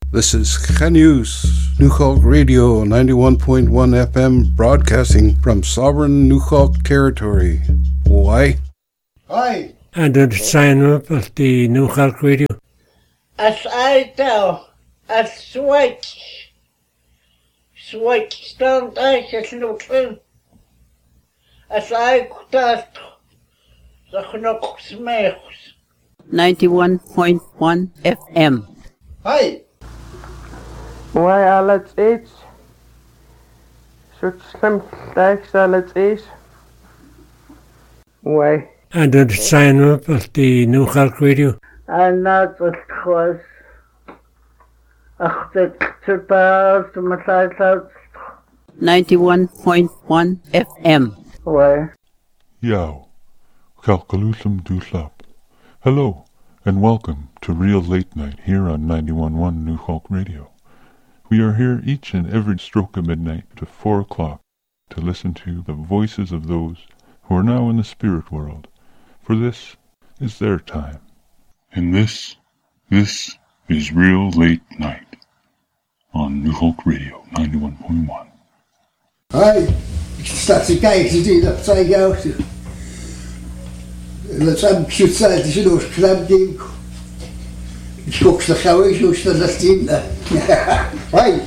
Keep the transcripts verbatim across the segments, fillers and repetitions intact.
This is Genius, Nuxalk Radio, ninety-one point one F M, broadcasting from sovereign Nuxalk territory. Why? Hi. And the sign up of the Nuxalk Radio. As I tell, as switch, switch down I just looking. As I could the knock smells. ninety-one point one F M. Hi. Why alles eet? Such slim stacks alles eet. Why? And the sign up of the Nuxalk Radio. And that was close. Ach, the super to my side out. ninety-one point one F M. Why? Yow, Kalkalusum Duslap. Hello, and welcome to Real Late Night here on ninety-one point one Nuxalk Radio. We are here each and every stroke of midnight to four o'clock to listen to the voices of those who are now in the spirit world, for this is their time. And this, this is Real Late Night on Nuxalk Radio ninety-one point one. Hi, that's a guy to do that side out. Let's have shoot side to know club game. It's cooks the cow, shoot the team there. Hi.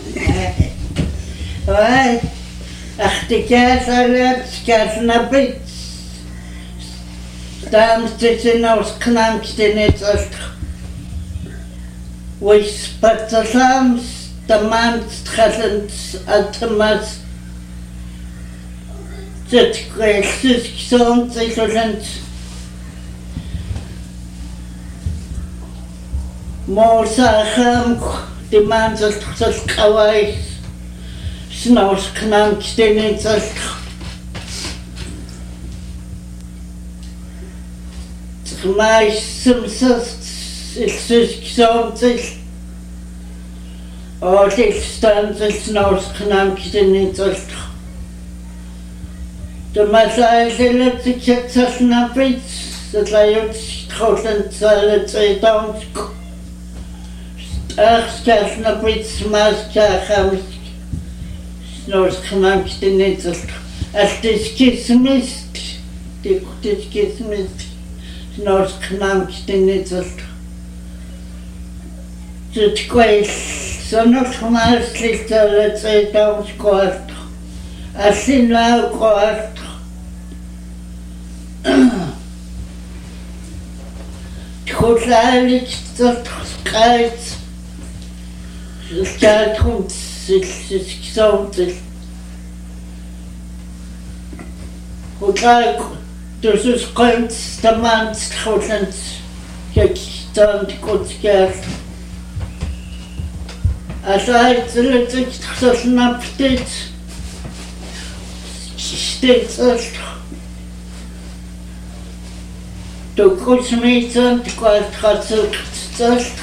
Hi. Ach, die Käse, Käse na bits. Tam sitzen aus Knampsten jetzt erst. Wo ich spatter sams, der Mann stressend Atomas. Zet kwesties gesond sich und Mosacham, die man sich das Kawais, Snaus Knampsten jetzt erst. Meistens ist es gesund sich. Und ich stand sich Snaus Knampsten jetzt erst. Der Massage lässt sich jetzt das Napitz, das war jetzt draußen Zahle Zeitung. Ach, das Napitz, Maske, Hamsk, Snaus Knampsten jetzt erst. Als das Kismist, die das Kismist, Snaus Knampsten jetzt erst. Das Quäsch, so noch mal schlicht Zahle Zeitung, Quart. Assim lá o quarto. Totalig das Kreuz. Das Geld kommt sich gesund. Total, das ist ganz der Mann, total gestand gut Geld. Also heute sich das Napftit. Steht erst. Du kommst mit und du kannst zuerst.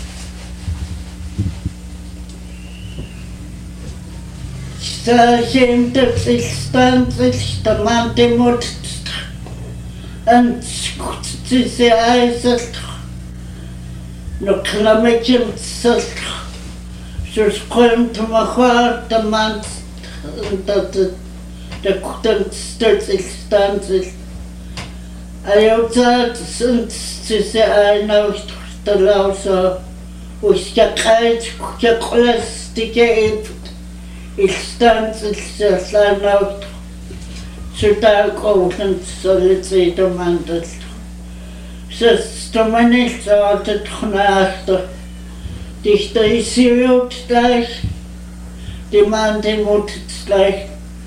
Ich ihm das ist dann sich der Mann dem Mut und sie sie heißt. Noch Klammerchen zuerst. So kommt man der Mann und das der Kunstdistanz. Ayotza sunt se einer der Lausa, wo ich ja kalt, ja klas dicke Instanz ist der Laut zu da kommen soll sie der Mann das. Das du mir nicht so der Knaster. Dich da ist sie gleich, die Mann den Mut gleich.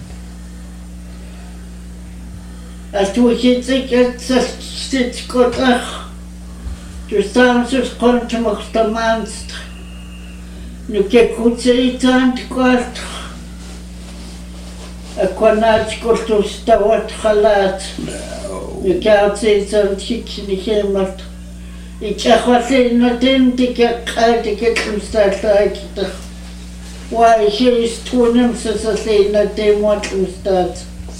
Als du jetzt jetzt sitzt Gott ach, du sagst, es konnte mich der Mannst. Nu che cuței tant quart. A quanat corto stawat khalat. Nu che alții tant hikni hemat. I chahwase natin tike khalte ke kumstata kita. Why he is tunem sa sa say na demot kumstat.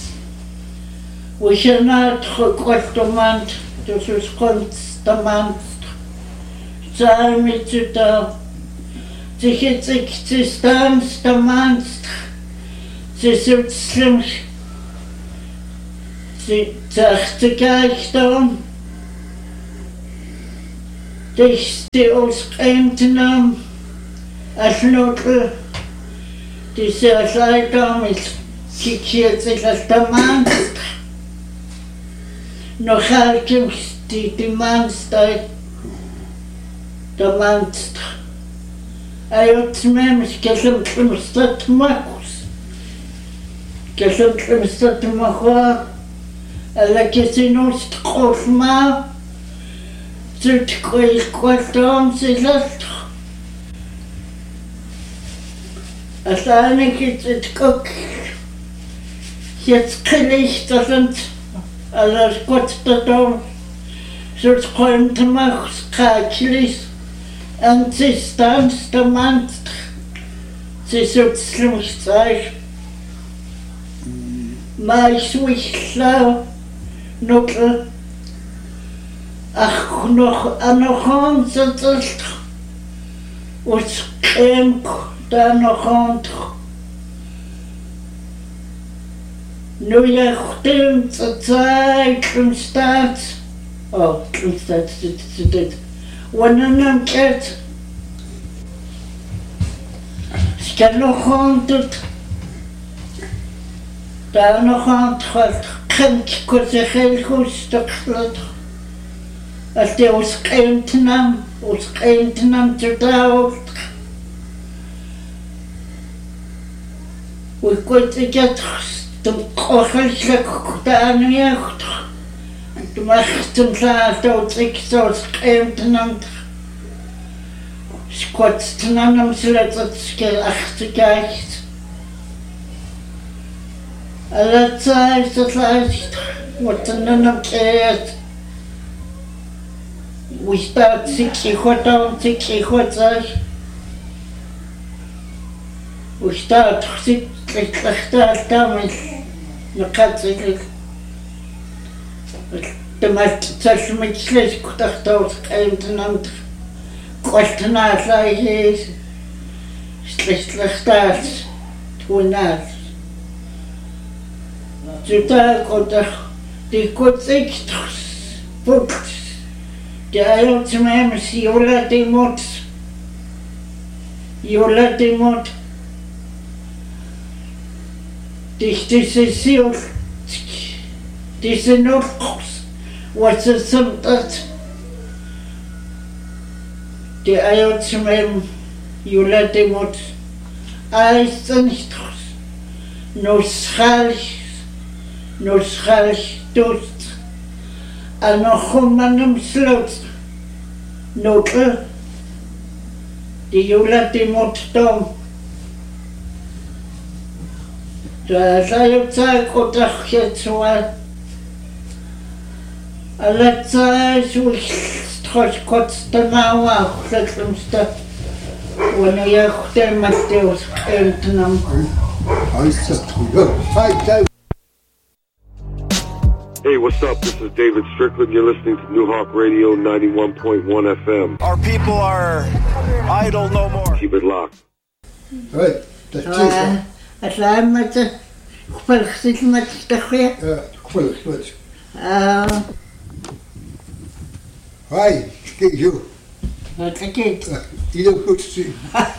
We shall not requestement to suspense the month. Time it to Tichitsik tistans tamanst Tisutslum Tichtikaichton Tichti osqeimtinam Alnotl Tisasaidam is Kikiatik tamanst No halkim ti timanstay tamanst Ayot memes kesem tlemstat makus kesem tlemstat makwa ala kesinos tqofma zutqil kwatom silat Asane kit kok jetzt kriegt das sind alles gut da so kommt machs kaklis Antistans der Mann sie so schlimmst sei mal ich schlau noch ach noch noch so das und kein da noch und nur ja stimmt zur Zeit zum Start oh zum Start zu das Wanneer het skal nog honderd daar nog aan het kind kon zich heel goed stuklet als die ons kind nam ons kind nam te dood we kon ik het de kochelselijk daar niet Du machst zum Schlaf, du trickst aus Kämpfen skotzt an am Slötzke achtzig. Alle Zeit, das leicht, was dann am Kehrt. Wo ich da zicki hotta und zicki hotta. Wo ich da zicki hotta, da mit einer Katze. Dyma tell slys gwdach dod cael yn gwell yn alla i hyd slyslich dad dwi'n ad dwi'n da gwdach di gwddig bwg di ail ti'n mewn si ola di mod i ola di mod di di si siol di si nwrchos What's a symptom? Die Eier zu meinem Jula demot Eis nicht nur schalch nur schalch dust a noch um meinem Schloss Notel die Jula demot dom Da sei Zeit oder jetzt mal Alle Zeit, wo ich trots kurz danach auch letztemste, wenn ich auch der Matthäus Eltern am Hey, what's up? This is David Strickland. You're listening to New Hawk Radio ninety-one point one F M. Our people are idle no more. Keep it locked. Right, that's it. Als hij met de geweldig zit met de geer. Ja, geweldig goed. Ah. Hoi, kijk zo. Wat kijk. Ieder goed zien.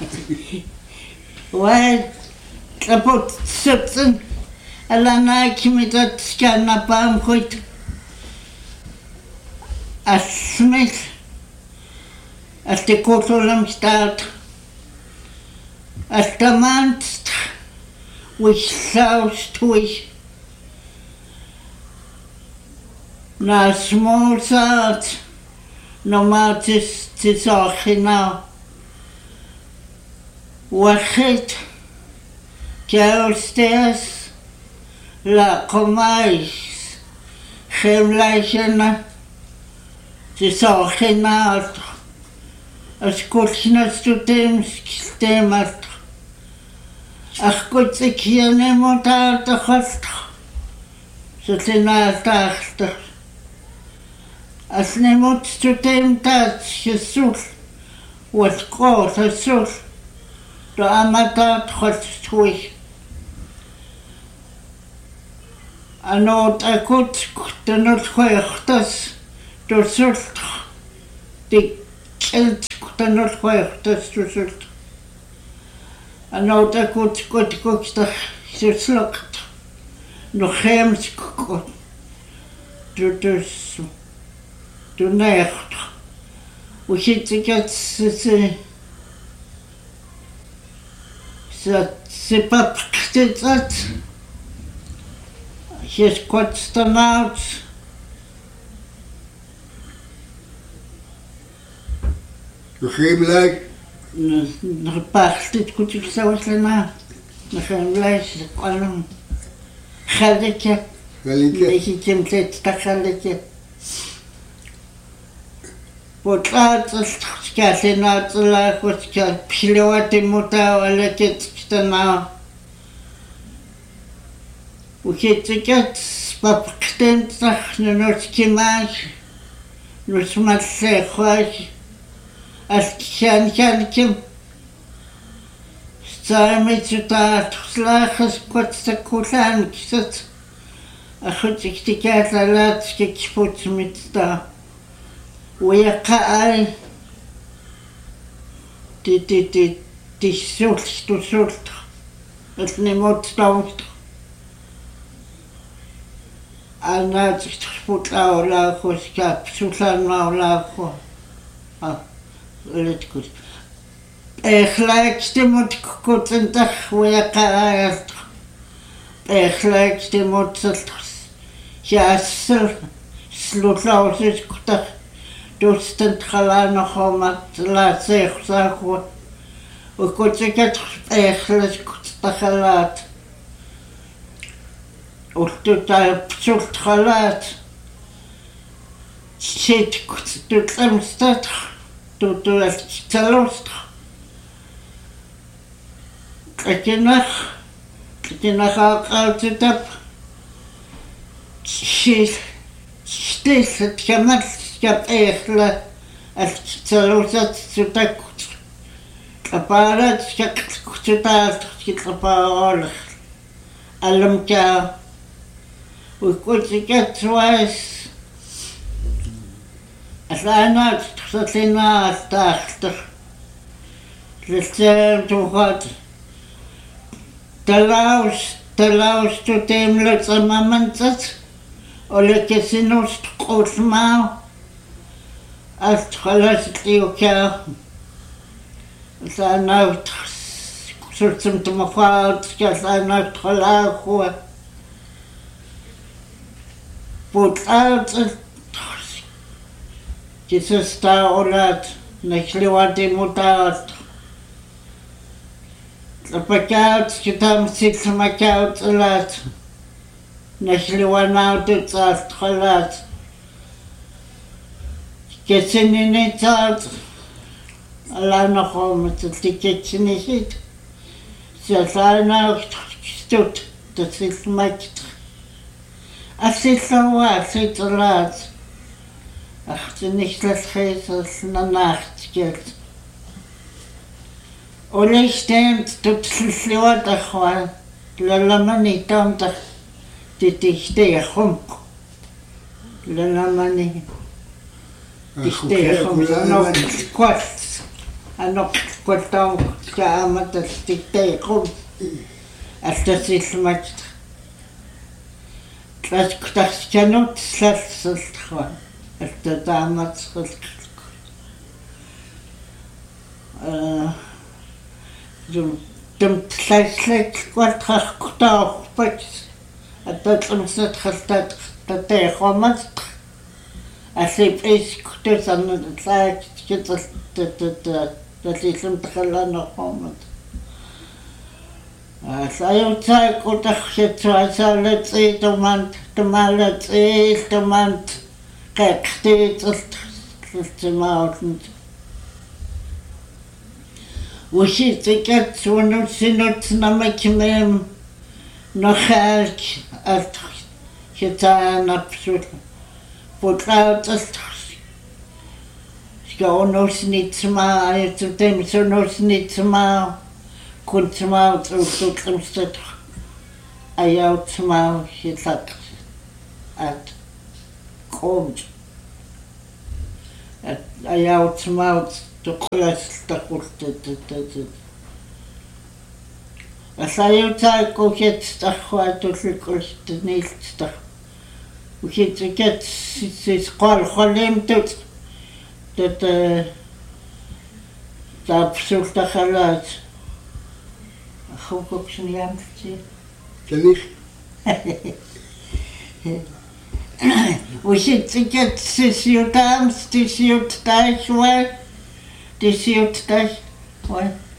Wij kapot zitten. En dan heb je met dat scannapaam goed. Als smith. Als de kotelum staat. Als de maand. Which sounds twitch. Na small sound. No matis tis ochina. Wachit. Kjælstes. La komais. Gemleisjena. Tis ochina. As kuchna studeemst. Ach goed, ik hier niemand uit de gast. Ze zijn uit de achter. Als niemand studeert dat je zoekt, wat groot is zoekt. Do amata trotstui. Anot akut kutanot khoykhtas do sult. Di kelt kutanot khoykhtas do sult. Anot akut kut kuksta sirslakt. No khems kut. Do dus do necht. We hit to get se c'est pas c'est ça. J'ai constamment Le Grimlag. ne parle de quoi tu sais là. Le Grimlag c'est quoi non. Khalika. Khalika. Mais qui me fait ta Khalika. Potlat skasena tsla koska pilawati muta wala kitstana. Ukitkat papkten tsakh noskimash. Nusmatse khwash. Askhan kan kim. Stsamitsita tslachs kotsakulan kisat. Akhutsiktikat lalat skikputsmitsta. ويقع تي تي تي تي سولت تو سولت اتني موت ستومت أنا تخبط لا ولا خوش كاب سولان ما ولا خو آه ولد كوت إخلاق تموت كوت انتخ ويقع إخلاق تموت سلتخس يا سل سلوت لا وسيس كوتخ دوستن خلانا خامت لا سيخ ساخو وكنت كتخف اخلص كنت تخلات وكنت بسولت خلات شيت كنت تتلمستت تو تلوست كتنخ كتنخ اقال تتب شيت شتيت كمال Skap ehle at tsalosat sutakut. Kaparat skak kutat skapal. Alam ka. Ukutsikat twice. Asana tsatlina tacht. Lisem tuhat. Talaus talaus tu temlet amamantsat. Ole kesinus qulmao. Allt خلاص تليوكا سأنا صرت متمفاد كسأنا خلاص بوتات كيسستا أولاد نخلواتي متات لبكات كتام سيت مكات أولاد نخلوانا وتتصات خلاص كسنيني تات لا نخوم تلتكتني شيت سألنا ستوت تسيت مكت أسيت سوا أسيت رات أختني شلت خيس أسنا ناخت كيلت وليش تيمت تبسلسلوات أخوان للماني تامتخ تتشتي خمق للماني تشتي خمق نوك كوات أنوك كواتاوك كامت تشتي خمق أستسيس مكت تلاش كتاخ كانوت سلس سلتخوان أستدامت سلتخ تم تلاش كواتاخ كتاوك بكس أتطلمست خلطات تتاي خمست أسيب إيش كتوس أنا تلاش كتل تتلم تخلانا خمست سايو تاي كتاخ شتوا سالت إيه تمانت تمالت إيه تمانت كاكتي تلتماوتنت وشي تكت ونوت سنوت نمك ميم نخالك أتخ شتانا بسوت بوتلاوت أتخ شكاو نوس نيتسما يتوتيم سو نوس نيتسما kuntsmaut ulluqimstat ayautmau hitlaq at qomj at ayautmau tuqlastaqultat asayutai koket tarhuatulliqultniiltaq ukitket sis qol qolimtut tat tapsultaxalat xukuksniamti Kenich. ukitket sisiutams tisiuttaixwa tisiuttaix wa